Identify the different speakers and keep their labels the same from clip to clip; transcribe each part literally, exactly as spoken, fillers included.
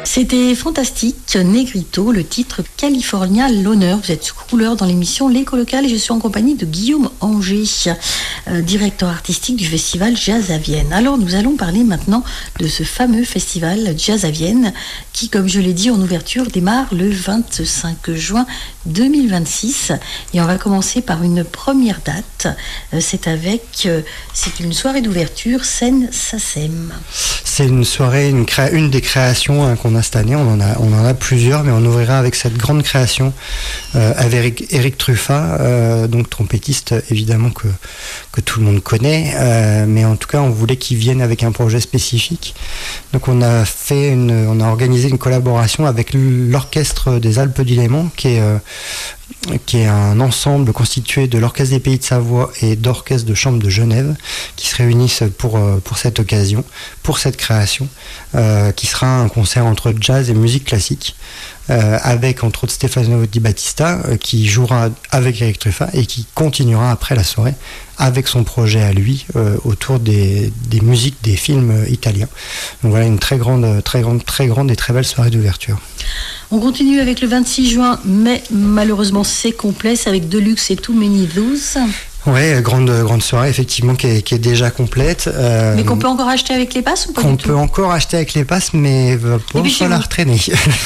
Speaker 1: C'était fantastique, Negrito, le titre California l'honneur. Vous êtes sous couleur dans l'émission L'Écho Locale et je suis en compagnie de Guillaume Anger, euh, directeur artistique du festival Jazz à Vienne. Alors nous allons parler maintenant de ce fameux festival Jazz à Vienne qui, comme je l'ai dit en ouverture, démarre le vingt-cinq juin deux mille vingt-six et on va commencer par une première date. Euh, c'est avec, euh, c'est une soirée d'ouverture Scène Sassem.
Speaker 2: C'est une soirée, une, créa- une des créations hein, qu'on a cette année. On en a, on en a plusieurs, mais on ouvrira avec cette grande création euh, avec Eric Truffat, euh, donc trompettiste évidemment que, que tout le monde connaît, euh, mais en tout cas on voulait qu'il vienne avec un projet spécifique. Donc on a fait une, on a organisé une collaboration avec l'Orchestre des Alpes du Léman, qui est euh, qui est un ensemble constitué de l'Orchestre des Pays de Savoie et d'Orchestre de Chambre de Genève, qui se réunissent pour, pour cette occasion, pour cette création, euh, qui sera un concert entre jazz et musique classique, euh, avec entre autres Stefano Di Battista, euh, qui jouera avec Eric Truffat et qui continuera après la soirée avec son projet à lui, euh, autour des, des musiques des films italiens. Donc voilà, une très grande, très grande, très grande et très belle soirée d'ouverture.
Speaker 1: On continue avec le vingt-six juin, mais malheureusement c'est complet, c'est avec Deluxe et Too Many Blues.
Speaker 2: Ouais, grande, grande soirée effectivement qui est, qui est déjà complète. Euh,
Speaker 1: mais qu'on peut encore acheter avec les passes ou pas
Speaker 2: Qu'on
Speaker 1: du
Speaker 2: peut
Speaker 1: tout
Speaker 2: encore acheter avec les passes, mais va pas falloir traîner.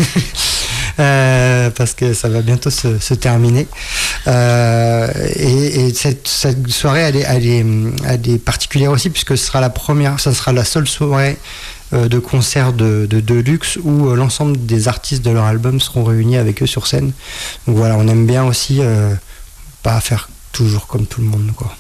Speaker 2: euh, parce que ça va bientôt se, se terminer. Euh, et, et cette, cette soirée, elle est, elle est, elle est particulière aussi puisque ce sera la première, ça sera la seule soirée de concerts de, de Deluxe où euh, l'ensemble des artistes de leur album seront réunis avec eux sur scène. Donc voilà, on aime bien aussi euh, pas faire toujours comme tout le monde, quoi.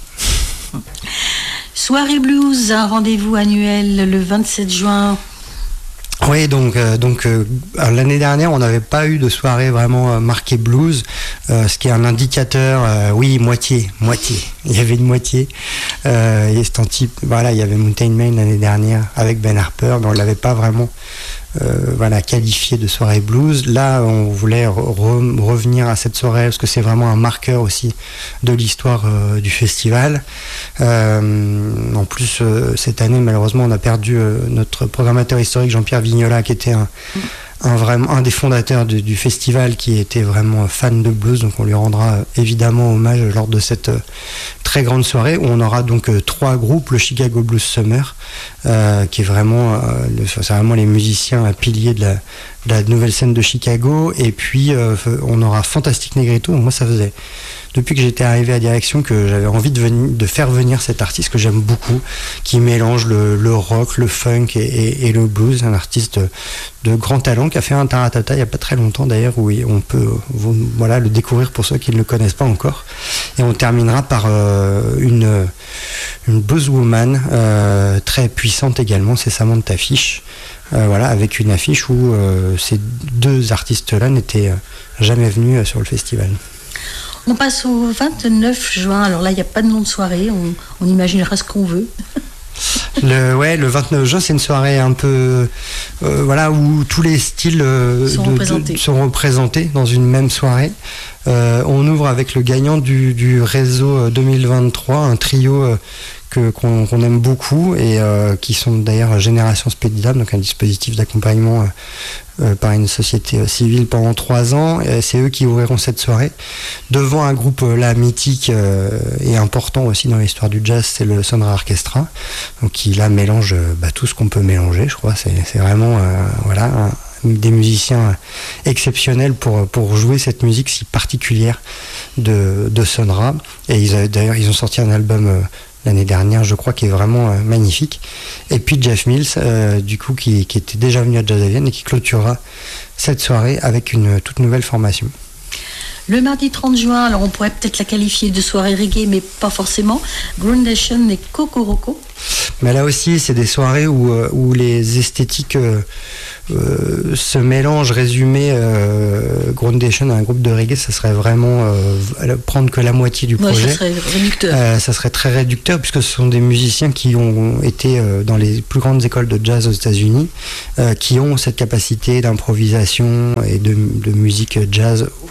Speaker 1: Soirée blues, un rendez-vous annuel le vingt-sept juin.
Speaker 2: Oui, donc, euh, donc euh, l'année dernière, on n'avait pas eu de soirée vraiment euh, marquée blues, euh, ce qui est un indicateur, euh, oui, moitié, moitié. Il y avait une moitié. Euh, et c'est un type, voilà, il y avait Mountain Main l'année dernière avec Ben Harper, mais on ne l'avait pas vraiment euh, voilà, qualifié de soirée blues. Là, on voulait re- revenir à cette soirée parce que c'est vraiment un marqueur aussi de l'histoire euh, du festival. Euh, en plus, euh, cette année, malheureusement, on a perdu euh, notre programmateur historique Jean-Pierre Vignola, qui était un, un, vraiment, un des fondateurs de, du festival, qui était vraiment fan de blues. Donc on lui rendra euh, évidemment hommage lors de cette euh, très grande soirée où on aura donc euh, trois groupes. Le Chicago Blues Summer, euh, qui est vraiment, euh, le, c'est vraiment les musiciens à piliers de la, de la nouvelle scène de Chicago. Et puis euh, on aura Fantastic Negrito. Moi, ça faisait depuis que j'étais arrivé à direction que j'avais envie de, venir, de faire venir cet artiste que j'aime beaucoup, qui mélange le, le rock, le funk et, et, et le blues. Un artiste de, de grand talent qui a fait un taratata il n'y a pas très longtemps d'ailleurs, où on peut voilà, le découvrir pour ceux qui ne le connaissent pas encore. Et on terminera par euh, une, une buzzwoman euh, très puissante également, c'est Samantha Fish. Euh, voilà, avec une affiche où euh, ces deux artistes-là n'étaient jamais venus euh, sur le festival.
Speaker 1: On passe au vingt-neuf juin. Alors là, il n'y a pas de nom de soirée. On, on imaginera ce qu'on veut.
Speaker 2: Le, ouais, le vingt-neuf juin, c'est une soirée un peu, euh, voilà, où tous les styles euh,
Speaker 1: sont,
Speaker 2: de,
Speaker 1: représentés.
Speaker 2: De, sont représentés dans une même soirée. Euh, on ouvre avec le gagnant du, du réseau deux mille vingt-trois, un trio euh, que, qu'on, qu'on aime beaucoup et euh, qui sont d'ailleurs Génération Spédidable, donc un dispositif d'accompagnement euh, euh, par une société euh, civile pendant trois ans. Et c'est eux qui ouvriront cette soirée devant un groupe euh, là mythique euh, et important aussi dans l'histoire du jazz, c'est le Sonra Orchestra, donc qui là mélange euh, bah, tout ce qu'on peut mélanger, je crois. C'est, c'est vraiment euh, voilà. Un, des musiciens exceptionnels pour, pour jouer cette musique si particulière de, de Sonra. Et ils avaient, d'ailleurs, ils ont sorti un album euh, l'année dernière, je crois, qui est vraiment euh, magnifique. Et puis Jeff Mills, euh, du coup, qui, qui était déjà venu à Jazz à Vienne et qui clôturera cette soirée avec une toute nouvelle formation.
Speaker 1: Le mardi trente juin, alors on pourrait peut-être la qualifier de soirée reggae, mais pas forcément. Groundation et Kokoroko.
Speaker 2: Mais là aussi, c'est des soirées où, où les esthétiques euh, euh, se mélangent. Résumé, euh, Groundation, un groupe de reggae, ça serait vraiment euh, prendre que la moitié du projet.
Speaker 1: Ouais, ça serait réducteur.
Speaker 2: Euh, ça serait très réducteur, puisque ce sont des musiciens qui ont été euh, dans les plus grandes écoles de jazz aux États-Unis, euh, qui ont cette capacité d'improvisation et de, de musique jazz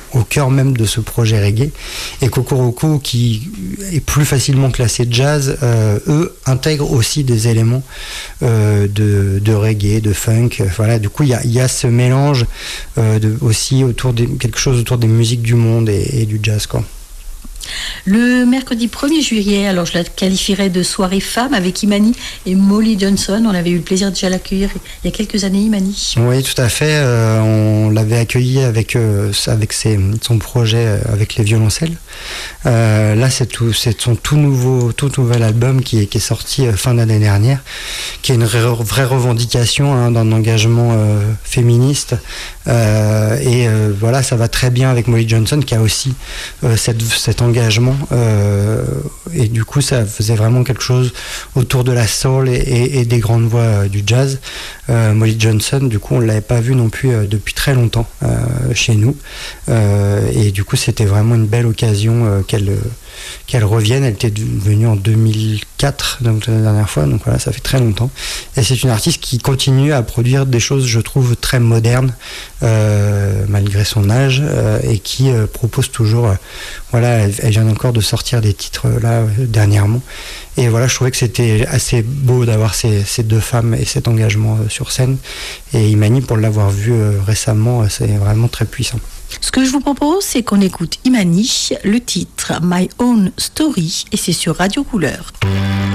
Speaker 2: au cœur même de ce projet reggae. Et Kokoroko, qui est plus facilement classé jazz, euh, eux intègrent aussi des éléments euh, de, de reggae, de funk. Voilà, du coup, il y a, y a ce mélange euh, de, aussi autour des, quelque chose autour des musiques du monde et, et du jazz, quoi.
Speaker 1: Le mercredi premier juillet, alors je la qualifierais de soirée femme avec Imani et Molly Johnson. On avait eu le plaisir déjà l'accueillir il y a quelques années, Imani.
Speaker 2: Oui, tout à fait. Euh, on l'avait accueilli avec, euh, avec ses, son projet euh, avec les violoncelles. Euh, là, c'est, tout, c'est son tout nouveau, tout nouvel album qui est, qui est sorti euh, fin d'année dernière, qui est une vraie, vraie revendication hein, d'un engagement euh, féministe. Euh, et euh, voilà, ça va très bien avec Molly Johnson qui a aussi euh, cette, cet engagement. Euh, et du coup ça faisait vraiment quelque chose autour de la soul et, et, et des grandes voix euh, du jazz. euh, Molly Johnson, du coup on ne l'avait pas vue non plus euh, depuis très longtemps euh, chez nous euh, et du coup c'était vraiment une belle occasion euh, qu'elle, euh, qu'elle revienne. Elle était venue en deux mille quatre, donc la dernière fois, donc voilà, ça fait très longtemps et c'est une artiste qui continue à produire des choses, je trouve, très modernes euh, malgré son âge euh, et qui euh, propose toujours euh, voilà, elle, elle vient encore de sortir des titres là euh, dernièrement et voilà, je trouvais que c'était assez beau d'avoir ces, ces deux femmes et cet engagement euh, sur scène, et Imani, pour l'avoir vu euh, récemment, euh, c'est vraiment très puissant.
Speaker 1: Ce que je vous propose, c'est qu'on écoute Imani, le titre My Own Story, et c'est sur Radio Couleur.